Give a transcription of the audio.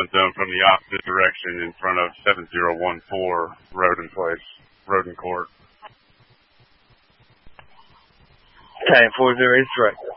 zone from the opposite direction in front of 7014 Roden Court. Okay, 40 is correct.